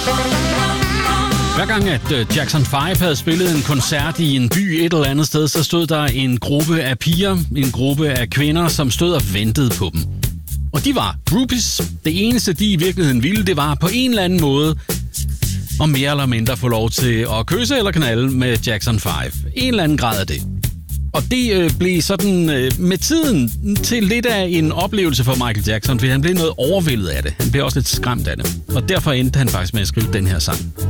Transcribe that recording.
Hver gang, at Jackson 5 havde spillet en koncert i en by et eller andet sted, så stod der en gruppe af piger, en gruppe af kvinder, som stod og ventede på dem. Og de var groupies. Det eneste, de i virkeligheden ville, det var på en eller anden måde og mere eller mindre få lov til at kysse eller knalde med Jackson 5. En eller anden grad af det. Og det blev sådan med tiden til lidt af en oplevelse for Michael Jackson, fordi han blev noget overvældet af det. Han blev også lidt skræmt af det. Og derfor endte han faktisk med at skrive den her sang.